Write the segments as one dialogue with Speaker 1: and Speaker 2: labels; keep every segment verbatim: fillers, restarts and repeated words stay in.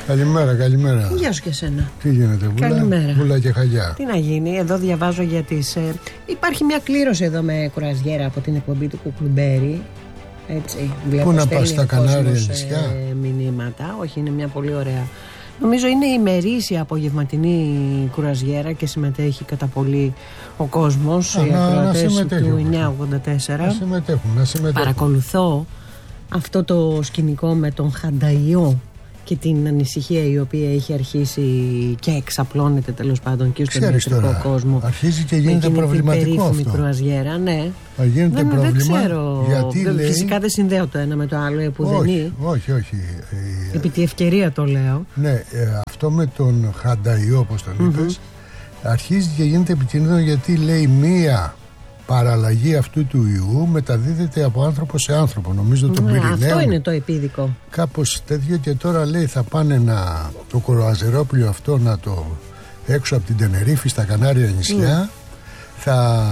Speaker 1: Καλημέρα, καλημέρα.
Speaker 2: Γεια σου και εσένα.
Speaker 1: Τι γίνεται, Βούλα?
Speaker 2: Καλημέρα.
Speaker 1: Βούλα και Χαγιά.
Speaker 2: Τι να γίνει, εδώ διαβάζω για τις... Ε, υπάρχει μια κλήρωση εδώ με κουραζιέρα από την εκπομπή του Κουκλουμπέρι. Έτσι, βλέπω.
Speaker 1: Πού να πας, στα Κανάρια νησιά?
Speaker 2: Ε, μηνύματα. Όχι, είναι μια πολύ ωραία. Νομίζω είναι ημερήσια απογευματινή κουραζιέρα και συμμετέχει κατά πολύ ο κόσμος. Οι ακροατές του εννιακόσια ογδόντα τέσσερα.
Speaker 1: Να συμμετέχουν, να συμμετέχουν.
Speaker 2: Παρακολουθώ αυτό το σκηνικό με τον Χανταϊό και την ανησυχία η οποία έχει αρχίσει και εξαπλώνεται τέλος πάντων και στον ιατρικό κόσμο.
Speaker 1: Αρχίζει και γίνεται προβληματικό αυτό.
Speaker 2: Κρουαζιέρα, ναι.
Speaker 1: Γίνεται
Speaker 2: δεν,
Speaker 1: πρόβλημα.
Speaker 2: Δεν ξέρω.
Speaker 1: Γιατί
Speaker 2: δεν,
Speaker 1: λέει...
Speaker 2: Φυσικά δεν συνδέω το ένα με το άλλο, που
Speaker 1: όχι,
Speaker 2: δεν είναι.
Speaker 1: Όχι, όχι.
Speaker 2: Επί τη ευκαιρία το λέω.
Speaker 1: Ναι, ε, αυτό με τον Χανταϊό, όπως τον mm-hmm. είπες, αρχίζει και γίνεται επικίνδυνο, γιατί λέει μία παραλλαγή αυτού του ιού μεταδίδεται από άνθρωπο σε άνθρωπο. Νομίζω τον
Speaker 2: ναι,
Speaker 1: Πυρηναίο. Αυτό
Speaker 2: είναι το επίδικο.
Speaker 1: Κάπως τέτοιο, και τώρα λέει θα πάνε να, το κοροαζερόπλιο αυτό να το έξω από την Τενερίφη στα Κανάρια νησιά. Mm. Θα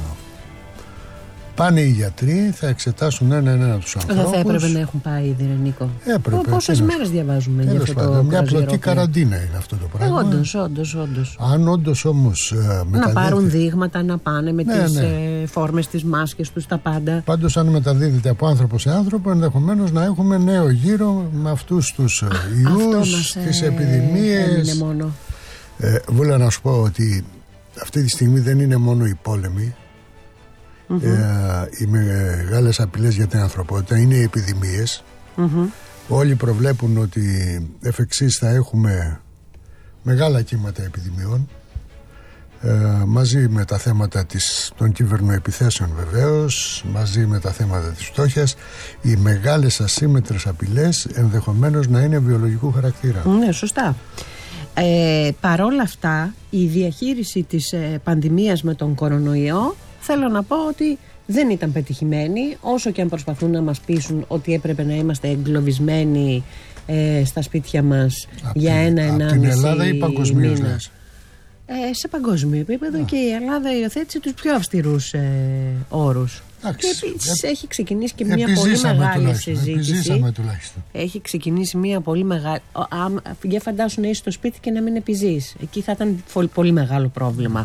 Speaker 1: πάνε οι γιατροί, θα εξετάσουν ένα-ένα τους ανθρώπους.
Speaker 2: Δεν θα έπρεπε να έχουν πάει ήδη, ρε Νίκο?
Speaker 1: Έπρεπε.
Speaker 2: Πόσες μέρες διαβάζουμε για αυτό το
Speaker 1: μια πλωτή καραντίνα είναι αυτό το πράγμα.
Speaker 2: Ε, όντως, όντως, όντως.
Speaker 1: Αν όντως όμως ε,
Speaker 2: να πάρουν δείγματα, να πάνε με
Speaker 1: ναι,
Speaker 2: τις
Speaker 1: ναι.
Speaker 2: Ε, φόρμες, τις μάσκες τους, τα πάντα.
Speaker 1: Πάντως, αν μεταδίδεται από άνθρωπο σε άνθρωπο, ενδεχομένως να έχουμε νέο γύρο με αυτούς τους ιούς, τις επιδημίες.
Speaker 2: Μόνο.
Speaker 1: Ε, Βούλα, να σου πω ότι αυτή τη στιγμή δεν είναι μόνο οι πόλεμοι. Mm-hmm. Ε, οι μεγάλες απειλές για την ανθρωπότητα είναι οι επιδημίες. Mm-hmm. Όλοι προβλέπουν ότι εφ' εξής θα έχουμε μεγάλα κύματα επιδημιών, ε, μαζί με τα θέματα της, των κυβερνοεπιθέσεων βεβαίως, μαζί με τα θέματα της φτώχειας. Οι μεγάλες ασύμμετρες απειλές ενδεχομένως να είναι βιολογικού χαρακτήρα.
Speaker 2: Ναι, σωστά. Ε, παρόλα αυτά, η διαχείριση της ε, πανδημίας με τον κορονοϊό, θέλω να πω ότι δεν ήταν πετυχημένη, όσο και αν προσπαθούν να μας πείσουν ότι έπρεπε να είμαστε εγκλωβισμένοι ε, στα σπίτια μας απ για ένα-ενάμιση μήνα.
Speaker 1: Από την Ελλάδα ή παγκοσμίως λες?
Speaker 2: Ε, σε παγκόσμιο επίπεδο. Α. Και η Ελλάδα υιοθέτησε τους πιο αυστηρούς ε, όρους.
Speaker 1: Άξι.
Speaker 2: Και επίσης ε, έχει ξεκινήσει και
Speaker 1: μια
Speaker 2: πολύ μεγάλη συζήτηση.
Speaker 1: Επιζήσαμε τουλάχιστον.
Speaker 2: Έχει ξεκινήσει μια πολύ μεγάλη. Για φαντάσου να είσαι στο σπίτι και να μην επιζείς. Εκεί θα ήταν πολύ μεγάλο πρόβλημα.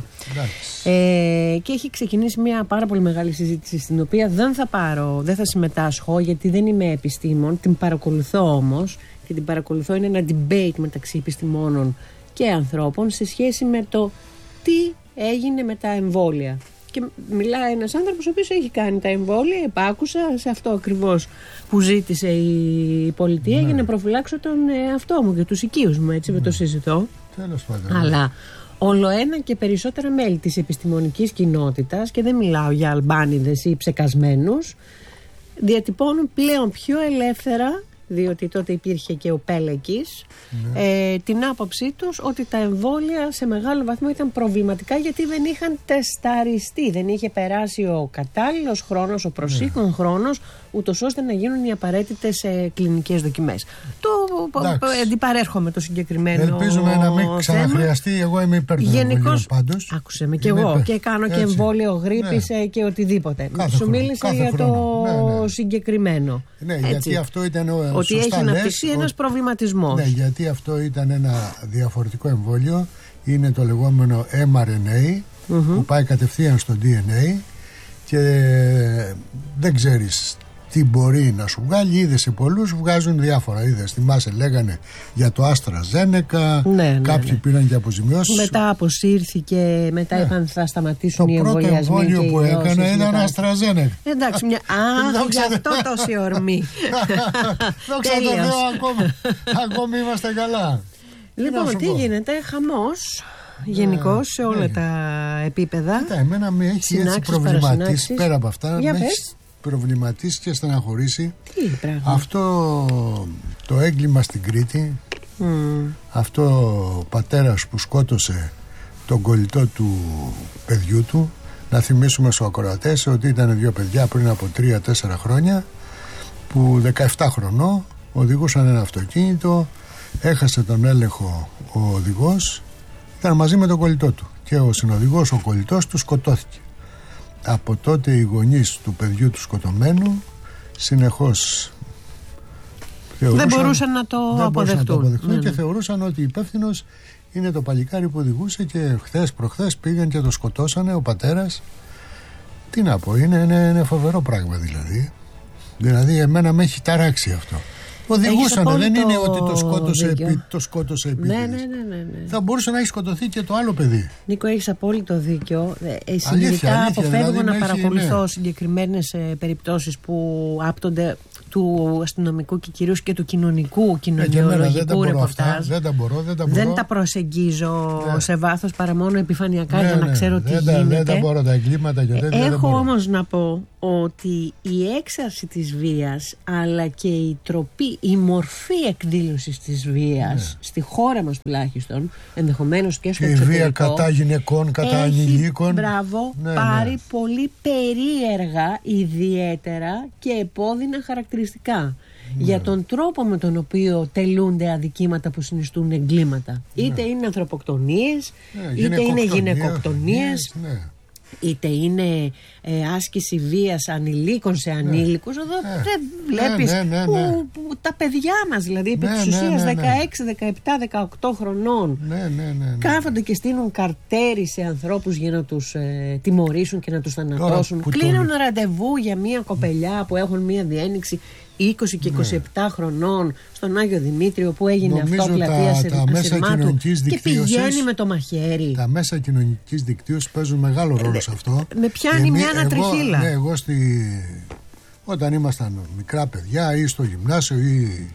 Speaker 2: Ε, και έχει ξεκινήσει μια πάρα πολύ μεγάλη συζήτηση, στην οποία δεν θα πάρω, δεν θα συμμετάσχω, γιατί δεν είμαι επιστήμον. Την παρακολουθώ όμως, και την παρακολουθώ, είναι ένα debate μεταξύ επιστημόνων και ανθρώπων σε σχέση με το τι έγινε με τα εμβόλια. Και μιλάει ένας άνθρωπος ο οποίος έχει κάνει τα εμβόλια, επάκουσα σε αυτό ακριβώς που ζήτησε η πολιτεία, ναι, για να προφυλάξω τον εαυτό μου και τους οικείους μου, έτσι, ναι, με το συζητώ.
Speaker 1: Τέλος πάντων.
Speaker 2: Αλλά όλο ένα και περισσότερα μέλη της επιστημονικής κοινότητας, και δεν μιλάω για αλμπάνιδες ή ψεκασμένους, διατυπώνουν πλέον πιο ελεύθερα, διότι τότε υπήρχε και ο Πέλεκης, ναι, ε, την άποψή τους ότι τα εμβόλια σε μεγάλο βαθμό ήταν προβληματικά, γιατί δεν είχαν τεσταριστεί, δεν είχε περάσει ο κατάλληλος χρόνος, ο προσήκον, ναι, χρόνος, ούτως ώστε να γίνουν οι απαραίτητες ε, κλινικές δοκιμές. Το αντιπαρέρχομαι το συγκεκριμένο.
Speaker 1: Ελπίζουμε να μην ξαναχρειαστεί. Εγώ είμαι υπέρ των εμβολίων πάντως.
Speaker 2: Άκουσε με κι εγώ υπέρ. Και κάνω έτσι και εμβόλιο γρίπης, ναι, και οτιδήποτε. Κάθε Σου μίλησα για χρόνο. το ναι, ναι. συγκεκριμένο.
Speaker 1: Ναι, έτσι. Γιατί αυτό ήταν ο,
Speaker 2: ότι έχει αναπτυχθεί ένας προβληματισμός.
Speaker 1: Ναι, γιατί αυτό ήταν ένα διαφορετικό εμβόλιο. Είναι το λεγόμενο εμ αρ εν έι, mm-hmm, που πάει κατευθείαν στο ντι εν έι και δεν ξέρεις τι μπορεί να σου βγάλει. Είδες σε πολλούς βγάζουν διάφορα. Είδες, θυμάσαι, λέγανε για το AstraZeneca, ναι, ναι, κάποιοι ναι. πήραν και αποζημιώσεις.
Speaker 2: Μετά αποσύρθηκε, μετά ναι. είπαν θα σταματήσουν το οι εμβολιασμοί. Το πρώτο εμβόλιο
Speaker 1: που έκανε ήταν AstraZeneca.
Speaker 2: Εντάξει, μια... Α, γι' αυτό τόση ορμή.
Speaker 1: Δόξα τω Θεώ, ακόμη, ακόμη είμαστε καλά.
Speaker 2: Λοιπόν, τι γίνεται, χαμός γενικώς σε όλα τα επίπεδα.
Speaker 1: Κοίτα, εμένα με έχει έτσι προβληματίσει, πέρα από αυτά, με έχει προβληματίσει και στεναχωρήσει αυτό το έγκλημα στην Κρήτη, mm. αυτό ο πατέρας που σκότωσε τον κολλητό του παιδιού του. Να θυμίσουμε στους ακροατές ότι ήταν δύο παιδιά πριν από τρία τέσσερα χρόνια που δεκαεπτά χρονών οδηγούσαν ένα αυτοκίνητο, έχασε τον έλεγχο ο οδηγός, ήταν μαζί με τον κολλητό του και ο συνοδηγός, ο κολλητός του, σκοτώθηκε. Από τότε οι γονείς του παιδιού του σκοτωμένου συνεχώς
Speaker 2: δεν μπορούσαν να το
Speaker 1: δεν
Speaker 2: αποδεχτούν,
Speaker 1: να το αποδεχτούν
Speaker 2: ναι,
Speaker 1: και
Speaker 2: ναι.
Speaker 1: θεωρούσαν ότι υπεύθυνος είναι το παλικάρι που οδηγούσε και χθες προχθές πήγαν και το σκοτώσανε ο πατέρας. Τι να πω, είναι, είναι, είναι φοβερό πράγμα δηλαδή. Δηλαδή εμένα με έχει ταράξει αυτό. Οδηγούσανε, δεν είναι ότι το σκότωσε, επί, το σκότωσε επίτηδες.
Speaker 2: Ναι, ναι, ναι, ναι, ναι.
Speaker 1: Θα μπορούσε να έχει σκοτωθεί και το άλλο παιδί.
Speaker 2: Νίκο, έχεις απόλυτο δίκιο. Ε, συνειδητά αποφεύγω δηλαδή, να παρακολουθώ ναι. συγκεκριμένες ε, περιπτώσεις που άπτονται του αστυνομικού και κυρίως και του κοινωνικού, κοινωνιολογικού
Speaker 1: ε,
Speaker 2: ρεπορτάζ.
Speaker 1: Δεν τα μπορώ, δεν τα μπορώ.
Speaker 2: Δεν τα προσεγγίζω ναι. σε βάθος παρά μόνο επιφανειακά ναι, για να
Speaker 1: ναι,
Speaker 2: ξέρω
Speaker 1: δεν
Speaker 2: τι
Speaker 1: τα,
Speaker 2: γίνεται.
Speaker 1: Δεν τα μπορώ, τα εγκλήματα και τέτοια.
Speaker 2: Έχω όμως να πω ότι η έξαρση της βίας αλλά και η τροπή, η μορφή εκδήλωσης της βίας ναι. στη χώρα μας τουλάχιστον, ενδεχομένως και στο
Speaker 1: και
Speaker 2: εξωτερικό,
Speaker 1: η βία κατά γυναικών, κατά ανηλίκων,
Speaker 2: μπράβο,
Speaker 1: ναι,
Speaker 2: πάρει
Speaker 1: ναι.
Speaker 2: πολύ περίεργα, ιδιαίτερα και επώδυνα χαρακτηριστικά ναι. για τον τρόπο με τον οποίο τελούνται αδικήματα που συνιστούν εγκλήματα. Ναι. Είτε είναι ανθρωποκτονίες, ναι, είτε είναι γυναικοκτονίες, ναι. είτε είναι ε, άσκηση βίας ανηλίκων σε ανήλικους. Εδώ ναι. δεν βλέπεις
Speaker 1: ναι, ναι, ναι, ναι.
Speaker 2: Που, που τα παιδιά μας, δηλαδή επί
Speaker 1: ναι,
Speaker 2: της ουσίας
Speaker 1: ναι, ναι, ναι.
Speaker 2: δεκαέξι, δεκαεπτά, δεκαοκτώ χρονών
Speaker 1: ναι, ναι, ναι, ναι.
Speaker 2: κάθονται και στείλουν καρτέρι σε ανθρώπους για να τους ε, τιμωρήσουν και να τους θανατώσουν. Κλείνουν το... ραντεβού για μια κοπελιά που έχουν μια διένυξη είκοσι και είκοσι επτά ναι. χρονών στον Άγιο Δημήτριο που έγινε
Speaker 1: νομίζω
Speaker 2: αυτό πλατεία Ασυρμάτου και πηγαίνει με το μαχαίρι.
Speaker 1: Τα μέσα κοινωνικής δικτύωσης παίζουν μεγάλο ρόλο ε, σε αυτό.
Speaker 2: Με πιάνει μια ανατριχύλα.
Speaker 1: Ναι, εγώ στη... όταν ήμασταν μικρά παιδιά ή στο γυμνάσιο ή...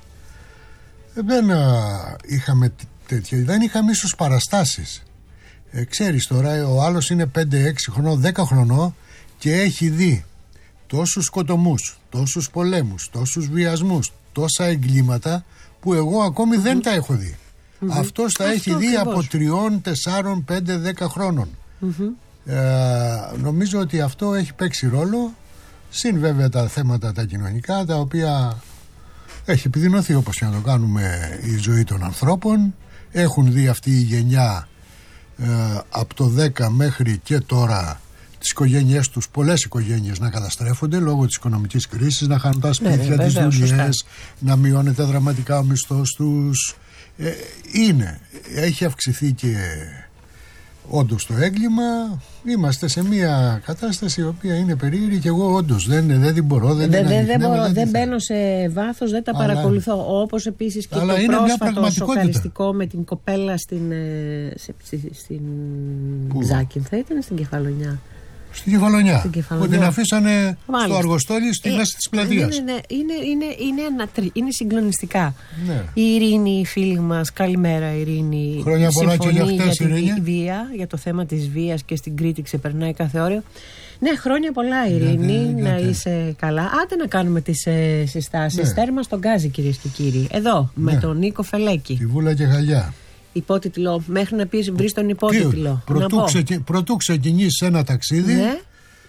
Speaker 1: δεν α, είχαμε τέτοια, δεν είχαμε ίσως παραστάσεις. Ε, ξέρεις τώρα, ο άλλος είναι πέντε έξι χρονών, δέκα χρονών και έχει δει τόσους σκοτωμούς, τόσους πολέμους, τόσους βιασμούς, τόσα εγκλήματα που εγώ ακόμη mm-hmm. δεν τα έχω δει. Mm-hmm. Αυτός τα Αυτό έχει δει ακριβώς. Από τριών, τεσσάρων, πέντε, δέκα χρόνων. Mm-hmm. Ε, νομίζω ότι αυτό έχει παίξει ρόλο, συν βέβαια τα θέματα τα κοινωνικά, τα οποία έχει επιδεινωθεί όπως και να το κάνουμε η ζωή των ανθρώπων. Έχουν δει αυτή η γενιά ε, από το δέκα μέχρι και τώρα τις οικογένειές τους, πολλές οικογένειες να καταστρέφονται λόγω της οικονομικής κρίσης, να χάνουν τα σπίτια, ναι, τις δουλειές, να μειώνεται δραματικά ο μισθός τους. Ε, είναι, έχει αυξηθεί και όντως το έγκλημα. Είμαστε σε μια κατάσταση η οποία είναι περίεργη και εγώ όντως δεν, δεν την μπορώ, δεν
Speaker 2: δεν,
Speaker 1: δεν,
Speaker 2: δεν, μπορώ,
Speaker 1: δεν,
Speaker 2: δεν μπαίνω σε βάθος, δεν τα αλλά, παρακολουθώ. Όπως επίσης και το πρόσφατο σοκαριστικό με την κοπέλα στην, σε, στην Ζάκυνθα, θα ήταν στην Κεφαλονιά.
Speaker 1: Στην Κεφαλονιά, που την αφήσανε Μάλιστα. στο αργοστόλι στη ε, μέση της πλατείας.
Speaker 2: Ναι, ναι, ναι. Είναι, είναι, είναι, ανατρι... είναι συγκλονιστικά.
Speaker 1: Ναι.
Speaker 2: Η Ειρήνη, η φίλη μας, καλημέρα Ειρήνη.
Speaker 1: Χρόνια πολλά και για χτες,
Speaker 2: για
Speaker 1: Ειρήνη.
Speaker 2: Τη βία, για το θέμα της βίας και στην Κρήτη ξεπερνάει κάθε όριο. Ναι, χρόνια πολλά Ειρήνη, ναι, ναι, ναι, να ναι. είσαι καλά. Άντε να κάνουμε τις ε, συστάσεις. Ναι. Τέρμα στον Γκάζι, κυρίες και κύριοι. Εδώ, ναι. με τον Νίκο Φελέκη.
Speaker 1: Τη Βούλα και Γαλιά.
Speaker 2: Υπότιτλο, μέχρι να πεις βρεις τον υπότιτλο.
Speaker 1: Πρωτού, ξεκι... Πρωτού ξεκινήσεις ένα ταξίδι, ναι.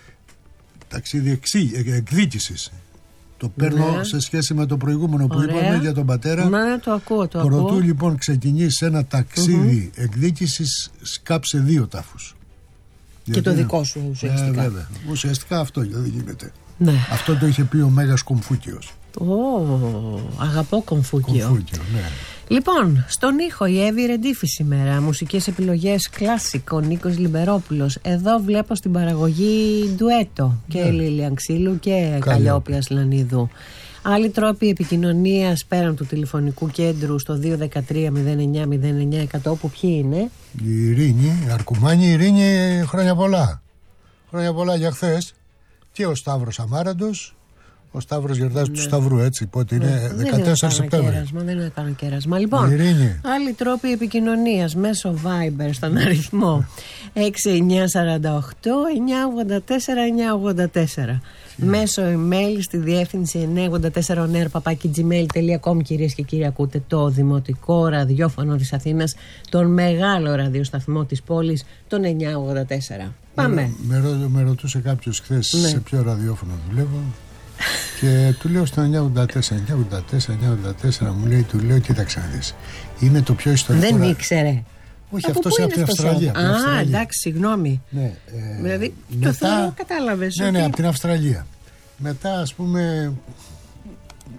Speaker 1: ταξίδι εξή... εκδίκησης. Το παίρνω ναι. σε σχέση με το προηγούμενο που Ωραία. είπαμε για τον πατέρα.
Speaker 2: Μα το ακούω, το
Speaker 1: Πρωτού
Speaker 2: ακούω.
Speaker 1: λοιπόν ξεκινήσεις ένα ταξίδι mm-hmm. εκδίκησης, σκάψε δύο τάφους.
Speaker 2: Και Γιατί... το δικό σου ουσιαστικά.
Speaker 1: Ε, βέβαια. Ουσιαστικά αυτό δηλαδή γίνεται.
Speaker 2: Ναι.
Speaker 1: Αυτό το είχε πει ο Μέγας Κομφούκιος.
Speaker 2: Oh, αγαπώ Κομφούκιο.
Speaker 1: Κομφούκιο, ναι.
Speaker 2: Λοιπόν, στον ήχο η Εύη Ρεντίφη σήμερα. Μουσικές επιλογές κλάσικο, Νίκος Λιμπερόπουλος. Εδώ βλέπω στην παραγωγή ντουέτο και ναι. Λίλιαν Ξύλου και Καλλιόπια Λανίδου. Άλλοι τρόποι επικοινωνίας πέραν του τηλεφωνικού κέντρου στο δύο ένα τρία μηδέν εννιά μηδέν εννιά εκατό που ποιοι είναι?
Speaker 1: Η Ειρήνη, η Αρκουμάνη, η Ειρήνη, χρόνια πολλά. Χρόνια πολλά για χθες. Και ο Σταύρος Αμάραντος. Ο Σταύρος γιορτάζει ναι. του Σταυρού, έτσι, πότε είναι ναι, δεκατέσσερα Σεπτέμβρη.
Speaker 2: Δεν είναι κανένα κέρασμα. Λοιπόν, άλλοι τρόποι επικοινωνίας μέσω Viber στον αριθμό έξι εννιά τέσσερα οκτώ εννιά ογδόντα τέσσερα εννιά ογδόντα τέσσερα. Yeah. Μέσω email στη διεύθυνση εννιά ογδόντα τέσσερα ο νέαρ παπάκι τζι μέιλ τελεία κομ. Κυρίες και κύριοι, ακούτε το δημοτικό ραδιόφωνο της Αθήνας, τον μεγάλο ραδιοσταθμό της πόλης, τον εννιά ογδόντα τέσσερα. Πάμε.
Speaker 1: Με, με, με ρωτούσε κάποιος χθες ναι. σε ποιο ραδιόφωνο δουλεύω. Και του λέω στο εννιά ογδόντα τέσσερα εννιά ογδόντα τέσσερα εννιά ογδόντα τέσσερα, μου λέει, του λέω, κοίταξε να δεις. Είναι το πιο ιστορικό.
Speaker 2: Δεν ήξερε.
Speaker 1: Όχι, αυτό είναι από την Αυστραλία.
Speaker 2: Α, εντάξει, συγγνώμη.
Speaker 1: Ναι, ε,
Speaker 2: δηλαδή,
Speaker 1: μετά,
Speaker 2: το θέλω, κατάλαβες.
Speaker 1: Ναι,
Speaker 2: ότι...
Speaker 1: ναι, από την Αυστραλία. Μετά, ας πούμε,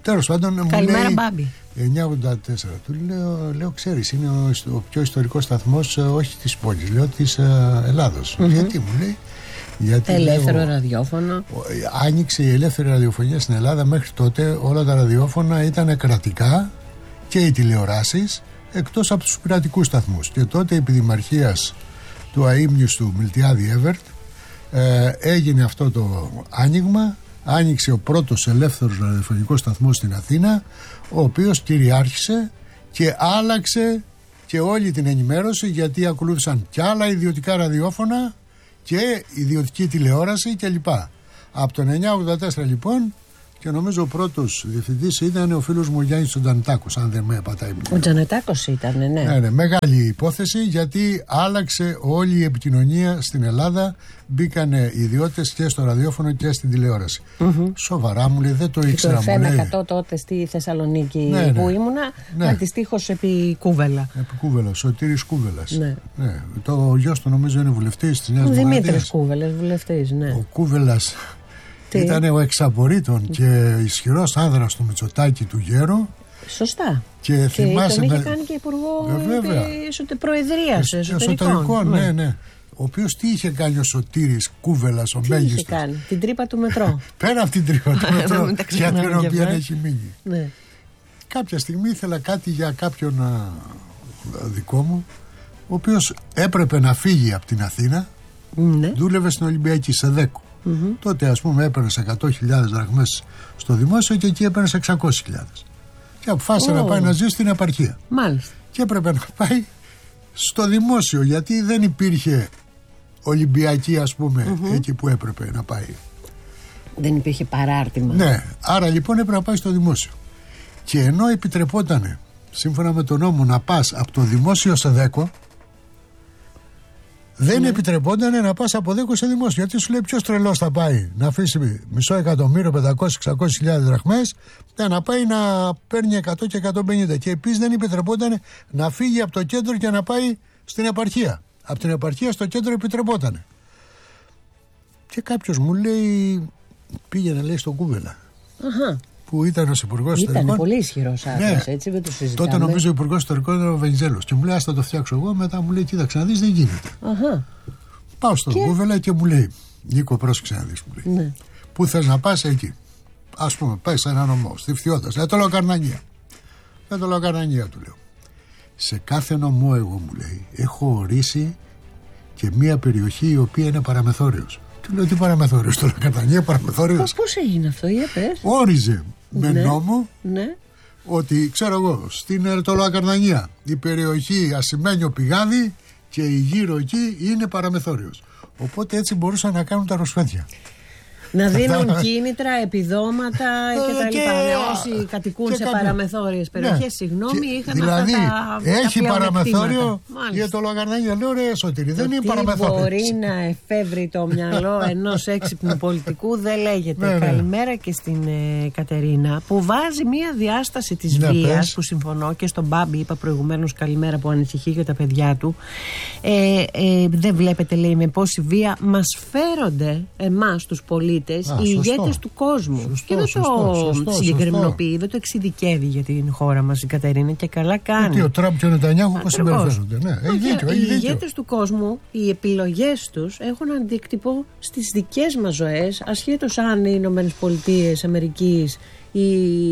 Speaker 1: Τέλος πάντων.
Speaker 2: Καλημέρα, Μπάμπη.
Speaker 1: εννιακόσια ογδόντα τέσσερα. Του λέω, λέω ξέρεις, είναι ο, ο πιο ιστορικός σταθμός, όχι της πόλης, λέω της uh, Ελλάδος. Mm-hmm. Γιατί μου λέει. Γιατί
Speaker 2: ελεύθερο
Speaker 1: λέω,
Speaker 2: ραδιόφωνο.
Speaker 1: Άνοιξε η ελεύθερη ραδιοφωνία στην Ελλάδα. Μέχρι τότε όλα τα ραδιόφωνα ήταν κρατικά και οι τηλεοράσεις, εκτός από τους πειρατικούς σταθμούς. Και τότε επί δημαρχίας του αείμνηστου Μιλτιάδη Εύερτ ε, έγινε αυτό το άνοιγμα. Άνοιξε ο πρώτος ελεύθερος ραδιοφωνικός σταθμός στην Αθήνα, ο οποίος κυριάρχησε και άλλαξε και όλη την ενημέρωση, γιατί ακολούθησαν και άλλα ιδιωτικά ραδιόφωνα και ιδιωτική τηλεόραση κλπ. Από το εννιακόσια ογδόντα τέσσερα λοιπόν, και νομίζω ο πρώτος διευθυντής ήταν ο φίλος μου ο Γιάννης ο Τζανετάκος, αν δεν με πατάει η μνήμη.
Speaker 2: Ο Τζανετάκος ήταν, ναι.
Speaker 1: Ναι, ναι. Μεγάλη υπόθεση, γιατί άλλαξε όλη η επικοινωνία στην Ελλάδα. Μπήκανε ιδιώτες και στο ραδιόφωνο και στην τηλεόραση. Mm-hmm. Σοβαρά, μου λέει, δεν το ήξερα.
Speaker 2: Και το εφ εμ εκατό τότε στη Θεσσαλονίκη, ναι, ναι, που ήμουνα, ναι, αντιστοίχως επί Κούβελα.
Speaker 1: Επί Κούβελα, Σωτήρης Κούβελας. Ναι. Ναι. Το γιος του νομίζω είναι βουλευτής της Νέας Δημοκρατίας.
Speaker 2: Δημήτρης Κούβελας, βουλευτής, ναι.
Speaker 1: Ο Κούβελας ήταν ο εξαπορρίτων και ισχυρός άνδρας του Μητσοτάκη του Γέρου.
Speaker 2: Σωστά.
Speaker 1: Και, και θυμάσαι
Speaker 2: τον είχε
Speaker 1: με...
Speaker 2: κάνει και υπουργό προεδρίας
Speaker 1: εσωτερικών. Ναι, ναι. Ο οποίος τι είχε κάνει ο Σωτήρης Κούβελας, ο μέγιστος?
Speaker 2: Τι είχε κάνει? Την τρύπα του μετρό.
Speaker 1: Πέρα από την τρύπα του μετρό, για την οποία έχει μείνει.
Speaker 2: Ναι.
Speaker 1: Κάποια στιγμή ήθελα κάτι για κάποιον α, δικό μου, ο οποίος έπρεπε να φύγει από την Αθήνα. Ναι. Δούλευε στην Ολυμπιακή, σε Δέκο. Mm-hmm. Τότε ας πούμε έπαιρνε εκατό χιλιάδες δραχμές στο δημόσιο και εκεί έπαιρνε εξακόσιες χιλιάδες. Και αποφάσισε oh. να πάει να ζει στην επαρχία.
Speaker 2: Μάλιστα.
Speaker 1: Και έπρεπε να πάει στο δημόσιο, γιατί δεν υπήρχε Ολυμπιακή, ας πούμε, mm-hmm. εκεί που έπρεπε να πάει.
Speaker 2: Δεν υπήρχε παράρτημα.
Speaker 1: Ναι, άρα λοιπόν έπρεπε να πάει στο δημόσιο. Και ενώ επιτρεπότανε σύμφωνα με τον νόμο να πας από το δημόσιο σε Δέκο, δεν ναι. επιτρεπόταν να πας από Δέκο σε δημόσιο. Γιατί σου λέει, ποιος τρελός θα πάει να αφήσει μισό εκατομμύριο, πεντακόσιες με εξακόσιες χιλιάδες δραχμές, να πάει να παίρνει εκατό και εκατόν πενήντα. Και επίσης δεν επιτρεπόταν να φύγει από το κέντρο και να πάει στην επαρχία. Από την επαρχία στο κέντρο επιτρεπόταν. Και κάποιος μου λέει, πήγαινε λέει στον Κούβελα. Αχα. Που ήταν ο υπουργός εσωτερικών.
Speaker 2: Ήταν πολύ ισχυρός άντρας, ναι. Έτσι δεν το συζητάμε.
Speaker 1: Τότε νομίζω ο υπουργός εσωτερικών ήταν ο Βενιζέλος. Και μου λέει, ας θα το φτιάξω εγώ. Μετά μου λέει, κοίταξε να δεις, δεν γίνεται. Αχα. Πάω στον και... Κούβελα και μου λέει, Νίκο, πρόσεξε να δεις, μου λέει. Ναι. Πού θες να πας? Εκεί. Ας πούμε, πάει σε ένα νομό, στη Φθιώτας. Δεν το λέω Καρνανία. Δεν το λέω Καρνανία, του λέω. Σε κάθε νομό, εγώ, μου λέει, έχω ορίσει και μία περιοχή η οποία είναι παραμεθόριος. Του λέω, τι παραμεθόριος? Το λέω Καρνανία, παραμεθόριος.
Speaker 2: Πώς έγινε αυτό, για πες.
Speaker 1: Όριζε με ναι. νόμο,
Speaker 2: ναι.
Speaker 1: ότι ξέρω εγώ, στην Ερτολοακαρνανία η περιοχή Ασημένιο Πηγάδι και η γύρω εκεί είναι παραμεθόριος. Οπότε έτσι μπορούσαν να κάνουν τα ροσφέτια.
Speaker 2: Να δίνουν κίνητρα, επιδόματα κτλ. Όσοι κατοικούν σε παραμεθόριες περιοχές, ναι. Συγγνώμη, είχαν
Speaker 1: δηλαδή,
Speaker 2: αυτά τα.
Speaker 1: Έχει τα παραμεθόριο για το Λογαρνάνια. Λέω, ρε Σωτήρη, δεν είναι παραμεθόριο.
Speaker 2: Μπορεί να εφεύρει το μυαλό ενός έξυπνου πολιτικού, δεν λέγεται. Ναι, καλημέρα ναι. Και στην ε, Κατερίνα, που βάζει μία διάσταση της ναι, βίας, που συμφωνώ, και στον Μπάμπη είπα προηγουμένως καλημέρα, που ανησυχεί για τα παιδιά του. Ε, ε, δεν βλέπετε, λέει, με πόση βία μας φέρονται εμάς τους πολίτες. Α, οι ηγέτες του κόσμου. Σωστό, και δεν
Speaker 1: σωστό,
Speaker 2: το συγκεκριμενοποιεί, δεν το εξειδικεύει για την χώρα μας η Κατερίνα, και καλά κάνει.
Speaker 1: Γιατί ο Τραμπ και ο Νετανιάχου πώς συμπεριφέρονται. Ναι, έχει δίκιο, έχει
Speaker 2: οι
Speaker 1: δίκιο.
Speaker 2: ηγέτες του κόσμου, οι επιλογές τους έχουν αντίκτυπο στις δικές μας ζωές, ασχέτως αν οι Ηνωμένες Πολιτείες Αμερικής ή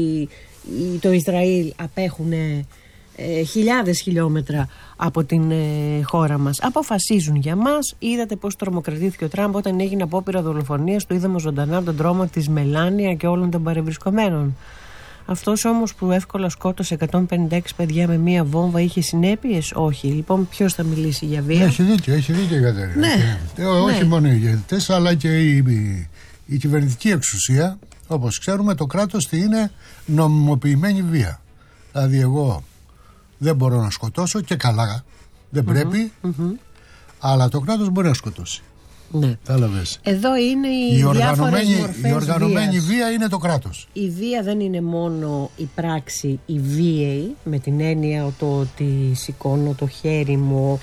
Speaker 2: το Ισραήλ απέχουν ε, χιλιάδες χιλιόμετρα από την ε, χώρα μας. Αποφασίζουν για μας. Είδατε πώς τρομοκρατήθηκε ο Τραμπ όταν έγινε απόπειρα δολοφονίας. Το είδαμε ζωντανά τον δρόμο της Μελάνια και όλων των παρευρισκομένων. Αυτός όμως που εύκολα σκότωσε εκατόν πενήντα έξι παιδιά με μία βόμβα είχε συνέπειες? Όχι. Λοιπόν, ποιος θα μιλήσει για βία?
Speaker 1: Έχει δίκιο, έχει δίκιο η Κατερίνα.
Speaker 2: Ναι.
Speaker 1: Και, όχι ναι. μόνο οι ηγέτες, αλλά και η, η, η κυβερνητική εξουσία. Όπως ξέρουμε, το κράτος τι είναι? Νομιμοποιημένη βία. Δηλαδή, εγώ δεν μπορώ να σκοτώσω, και καλά, δεν mm-hmm, πρέπει, mm-hmm. αλλά το κράτος μπορεί να σκοτώσει.
Speaker 2: Ναι. Εδώ είναι οι
Speaker 1: η
Speaker 2: οργανωμένη, μορφές
Speaker 1: η οργανωμένη
Speaker 2: βίας.
Speaker 1: Βία είναι το κράτος.
Speaker 2: Η βία δεν είναι μόνο η πράξη, η βίαιη, με την έννοια το ότι σηκώνω το χέρι μου,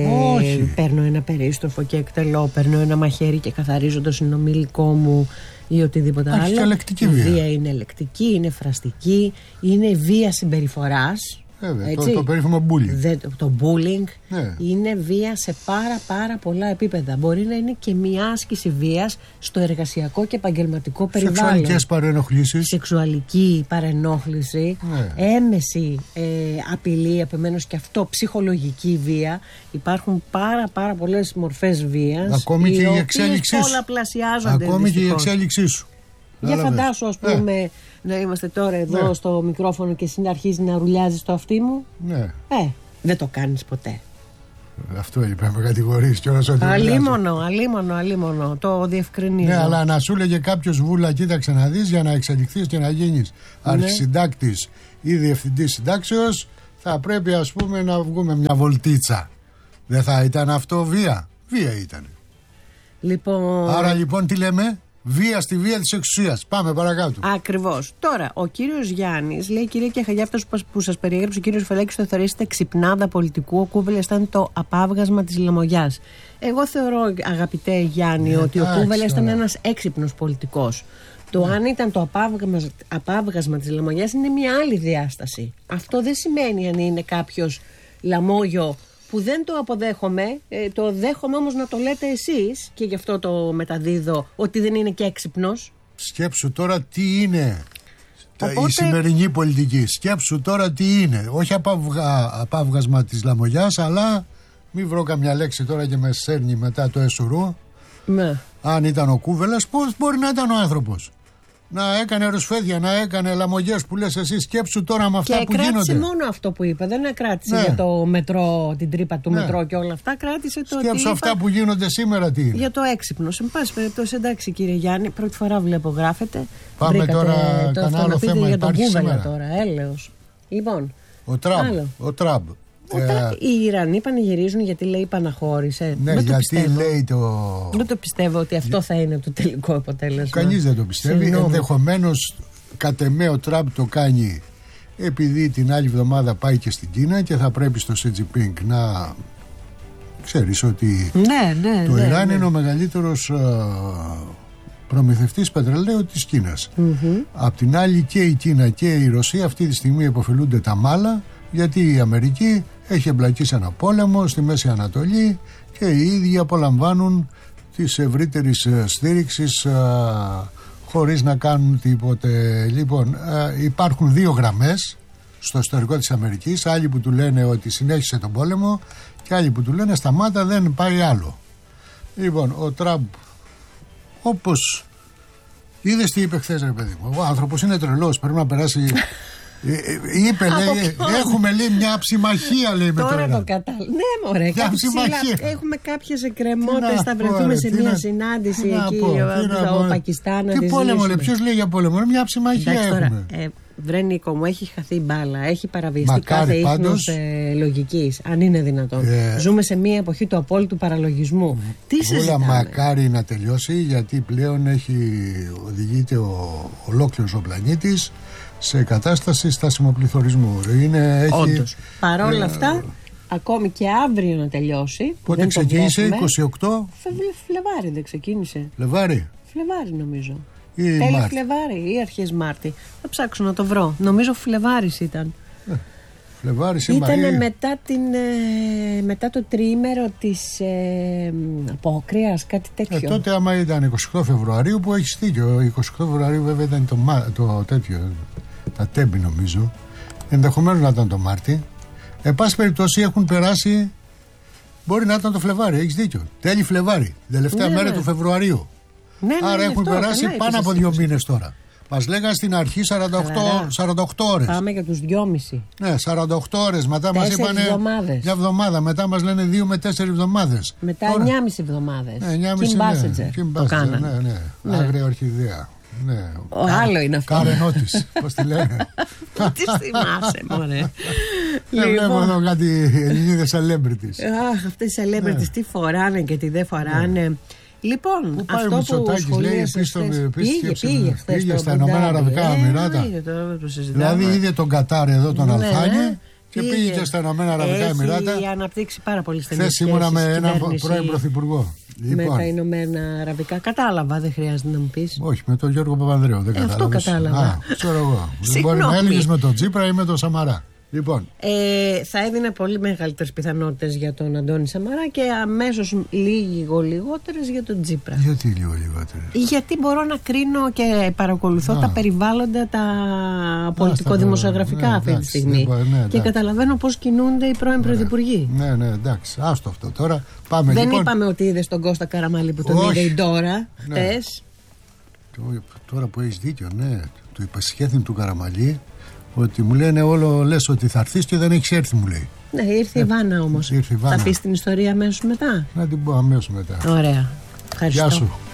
Speaker 2: ε, παίρνω ένα περίστροφο και εκτελώ, παίρνω ένα μαχαίρι και καθαρίζω το συνομιλικό μου, ή οτιδήποτε
Speaker 1: Άρχι
Speaker 2: άλλο.
Speaker 1: Και ελεκτική
Speaker 2: η
Speaker 1: βία.
Speaker 2: βία είναι ελεκτική, είναι φραστική, είναι βία συμπεριφοράς.
Speaker 1: Βέβαια, το, το περίφημο bullying.
Speaker 2: Δε, το bullying
Speaker 1: ναι.
Speaker 2: είναι βία σε πάρα πάρα πολλά επίπεδα. Μπορεί να είναι και μια άσκηση βίας στο εργασιακό και επαγγελματικό περιβάλλον.
Speaker 1: Σεξουαλικές παρενοχλήσεις.
Speaker 2: Σεξουαλική παρενόχληση, ναι. έμεση ε, απειλή, επομένως και αυτό, ψυχολογική βία. Υπάρχουν πάρα πάρα πολλές μορφές βίας.
Speaker 1: Ακόμη και η εξέλιξή σου.
Speaker 2: Πολλαπλασιάζονται.
Speaker 1: Ακόμη και η εξέλιξή σου.
Speaker 2: Για φαντάσου, ας πούμε, ε. να είμαστε τώρα εδώ ναι. στο μικρόφωνο και εσύ να αρχίζει να ρουλιάζεις το αυτί μου.
Speaker 1: Ναι.
Speaker 2: Ε, δεν το κάνεις ποτέ.
Speaker 1: Αυτό είπε, με κατηγορείς κιόλας ότι.
Speaker 2: Αλίμονο, αλίμονο, αλίμονο. Το διευκρινίζω.
Speaker 1: Ναι, αλλά να σου λέγε κάποιος, Βούλα, κοίταξε να δεις, για να εξελιχθείς και να γίνεις ναι. αρχισυντάκτης ή διευθυντής συντάξεως, θα πρέπει, ας πούμε, να βγούμε μια βολτίτσα. Δεν θα ήταν αυτό βία? Βία ήταν.
Speaker 2: Λοιπόν...
Speaker 1: Άρα λοιπόν τι λέμε? Βία στη βία της εξουσίας. Πάμε παρακάτω.
Speaker 2: Ακριβώς. Τώρα, ο κύριος Γιάννης λέει: Κυρία Κεχαγιά, αυτός που σας περιέγραψε ο κύριος Φελέκης, το θεωρήσετε ξυπνάδα πολιτικού. Ο Κούβελες ήταν το απάβγασμα της λαμογιάς. Εγώ θεωρώ, αγαπητέ Γιάννη, ε, ότι ο Κούβελες ήταν ένας έξυπνος πολιτικός. Το αν ήταν το απάβγασμα, απάβγασμα της λαμογιάς είναι μια άλλη διάσταση. Αυτό δεν σημαίνει αν είναι κάποιος λαμόγιο που δεν το αποδέχομαι, ε, το δέχομαι όμως να το λέτε εσείς και γι' αυτό το μεταδίδω, ότι δεν είναι και έξυπνος.
Speaker 1: Σκέψου τώρα τι είναι. Οπότε... η σημερινή πολιτική. Σκέψου τώρα τι είναι. Όχι απαυγα... απάβγασμα της λαμογιάς, αλλά μην βρω καμιά λέξη τώρα και με σέρνει μετά το εσουρού.
Speaker 2: Ναι.
Speaker 1: Αν ήταν ο Κούβελας, πώς μπορεί να ήταν ο άνθρωπος? Να έκανε ρουσφέδια, να έκανε λαμογιές που λες εσύ. Σκέψου τώρα με αυτά
Speaker 2: και
Speaker 1: που γίνονται. Και
Speaker 2: κράτησε μόνο αυτό που είπε. Δεν κράτησε ναι. για το μετρό, την τρύπα του ναι. μετρό και όλα αυτά. Κράτησε το.
Speaker 1: Σκέψου αυτά είπα... που γίνονται σήμερα τι είναι.
Speaker 2: Για το έξυπνο. Σε πάση περιπτώσει, εντάξει κύριε Γιάννη, πρώτη φορά βλέπω γράφετε.
Speaker 1: Πάμε
Speaker 2: Βρήκατε
Speaker 1: τώρα
Speaker 2: το
Speaker 1: κανένα άλλο θέμα.
Speaker 2: Για τον Κούβελα
Speaker 1: σήμερα.
Speaker 2: τώρα, έλεος. Λοιπόν.
Speaker 1: Ο Τραμπ. Ο Τραμπ.
Speaker 2: Ε, οι Ιρανοί πανηγυρίζουν γιατί λέει παναχώρησε.
Speaker 1: Ναι,
Speaker 2: δεν
Speaker 1: γιατί
Speaker 2: το
Speaker 1: λέει το.
Speaker 2: Δεν το πιστεύω ότι αυτό θα είναι το τελικό αποτέλεσμα.
Speaker 1: Κανείς δεν το πιστεύει. Ενδεχομένως κατ' εμέ ο Τραμπ το κάνει επειδή την άλλη εβδομάδα πάει και στην Κίνα και θα πρέπει στο Σι Τζινπίνγκ να ξέρεις ότι
Speaker 2: ναι, ναι,
Speaker 1: το
Speaker 2: ναι,
Speaker 1: Ιράν
Speaker 2: ναι.
Speaker 1: είναι ο μεγαλύτερος α, προμηθευτής πετρελαίου της Κίνας. Mm-hmm. Απ' την άλλη και η Κίνα και η Ρωσία αυτή τη στιγμή υποφελούνται τα μάλα, γιατί η Αμερική έχει εμπλακεί σε ένα πόλεμο στη Μέση Ανατολή και οι ίδιοι απολαμβάνουν της ευρύτερης στήριξης α, χωρίς να κάνουν τίποτε. Λοιπόν, α, υπάρχουν δύο γραμμές στο εσωτερικό της Αμερικής, άλλοι που του λένε ότι συνέχισε τον πόλεμο και άλλοι που του λένε σταμάτα, δεν πάει άλλο. Λοιπόν, ο Τραμπ, όπως είδες τι είπε χθες, ρε παιδί μου, ο άνθρωπος είναι τρελός, πρέπει να περάσει. Είπε, λέει, έχουμε λέει μια ψημαχία, λέει, με
Speaker 2: τώρα το κατάλαβα. Ναι, μωρέ, έχουμε κάποιες εκκρεμότητες. Θα βρεθούμε σε μια συνάντηση εκεί στο Πακιστάν.
Speaker 1: Τι πόλεμο, λέει, ποιος λέει για πόλεμο? Μια ψημαχία έχουμε.
Speaker 2: Βρε Νίκο μου, έχει χαθεί μπάλα, έχει παραβιαστεί κάθε ίχνος ε, λογικής, αν είναι δυνατόν. Ε, Ζούμε σε μια εποχή του απόλυτου παραλογισμού. Β, Τι συζητάμε?
Speaker 1: Μακάρι να τελειώσει, γιατί πλέον έχει οδηγείται ο ολόκληρος ο πλανήτης σε κατάσταση στασιμοπληθωρισμού. Είναι, έχει,
Speaker 2: Όντως. Παρόλα ε, αυτά, ακόμη και αύριο να τελειώσει.
Speaker 1: Πότε ξεκίνησε, είκοσι οκτώ
Speaker 2: Φλεβάρι δεν ξεκίνησε?
Speaker 1: Φλεβάρι.
Speaker 2: Φλεβάρι νομίζω.
Speaker 1: Ή
Speaker 2: τέλη
Speaker 1: Μάρτη.
Speaker 2: Φλεβάρι ή αρχές Μάρτη. Θα ψάξω να το βρω. Νομίζω Φλεβάρις ήταν.
Speaker 1: Ε, Φλεβάρις ή
Speaker 2: Ήτανε
Speaker 1: Μαρία.
Speaker 2: μετά, την, ε, μετά το τριήμερο της ε, απόκριας, κάτι τέτοιο.
Speaker 1: Ε, τότε άμα ήταν είκοσι οκτώ Φεβρουαρίου, που έχεις δίκιο. είκοσι οκτώ Φεβρουαρίου βέβαια ήταν το, το τέτοιο, τα τέμπη νομίζω. Ενδεχομένως να ήταν το Μάρτι. Εν πάση περιπτώσει έχουν περάσει, μπορεί να ήταν το Φλεβάρι, έχεις δίκιο. Τέλη Φλεβάρι, τελευταία
Speaker 2: ναι,
Speaker 1: μέρα
Speaker 2: ναι.
Speaker 1: του Φεβρουαρίου.
Speaker 2: Ναι, ναι,
Speaker 1: άρα
Speaker 2: ναι,
Speaker 1: έχουν
Speaker 2: αυτό,
Speaker 1: περάσει
Speaker 2: καλά,
Speaker 1: πάνω από δύο μήνες τώρα. Μας λέγανε στην αρχή σαράντα οκτώ, σαράντα οκτώ ώρες.
Speaker 2: Πάμε για τους δυόμισι.
Speaker 1: Ναι, σαράντα οκτώ ώρες. Μετά μας είπανε μια εβδομάδα. Μετά μας λένε δύο με τέσσερις εβδομάδες.
Speaker 2: Μετά τώρα... εννιάμιση εβδομάδες.
Speaker 1: Ναι, εννιάμιση, ναι.
Speaker 2: Το κάνανε.
Speaker 1: Ναι, ναι. ναι. Άγρια ορχιδέα. Ναι.
Speaker 2: Ο Κα... άλλο είναι αυτό.
Speaker 1: Καρενότης, πώς τη λένε.
Speaker 2: Τι θυμάσαι, μωρέ.
Speaker 1: Δεν βλέπω εδώ κάτι Ελληνίδες celebrities.
Speaker 2: Αχ, αυτές οι celebrities τι φοράνε και τι δεν φοράνε. Λοιπόν,
Speaker 1: που πάει
Speaker 2: αυτό
Speaker 1: ο
Speaker 2: που
Speaker 1: λέει,
Speaker 2: πήγε,
Speaker 1: πήγε,
Speaker 2: πήγε,
Speaker 1: πήγε στα Ηνωμένα Αραβικά Εμιράτα. Δηλαδή είδε τον Κατάρ εδώ, τον ναι, Αλφάνη και πήγε και στα Ηνωμένα Αραβικά Εμιράτα.
Speaker 2: Έχει αναπτύξει πάρα πολύ στενές
Speaker 1: σχέσεις. Χθες ήμουνα με έναν πρώην πρωθυπουργό. Λοιπόν.
Speaker 2: Με τα Ηνωμένα Αραβικά. Κατάλαβα, δεν χρειάζεται να μου πεις.
Speaker 1: Όχι, με τον Γιώργο Παπανδρέου. Δεν
Speaker 2: ε, αυτό κατάλαβα.
Speaker 1: Α, ξέρω εγώ. Μπορεί να έλεγες με τον Τσίπρα ή με τον Σαμαρά. Λοιπόν.
Speaker 2: Ε, θα έδινα πολύ μεγαλύτερες πιθανότητες για τον Αντώνη Σαμαρά και αμέσως λίγο λιγότερες για τον Τσίπρα.
Speaker 1: Γιατί λίγο λιγότερες?
Speaker 2: Γιατί μπορώ να κρίνω και παρακολουθώ Α. τα περιβάλλοντα, τα πολιτικο-δημοσιογραφικά ναι, αυτή εντάξει, τη στιγμή. Ναι, και καταλαβαίνω πώς κινούνται οι πρώην πρωθυπουργοί.
Speaker 1: Ναι, ναι, εντάξει. Άστο αυτό τώρα. Πάμε,
Speaker 2: Δεν
Speaker 1: λοιπόν.
Speaker 2: είπαμε ότι είδες τον Κώστα Καραμανλή που τον Όχι. είδε η Ντόρα χτες.
Speaker 1: Ναι. Τώρα που έχεις δίκιο, ναι. Του υπασχέθη του Καραμανλή. Ότι μου λένε όλο λες ότι θα έρθεις και δεν έχεις έρθει, μου λέει.
Speaker 2: Ναι, ήρθε η Βάνα όμως.
Speaker 1: Ήρθε η Βάνα.
Speaker 2: Θα πεις την ιστορία αμέσως μετά?
Speaker 1: Να την πω αμέσως μετά.
Speaker 2: Ωραία. Ευχαριστώ.
Speaker 1: Γεια σου.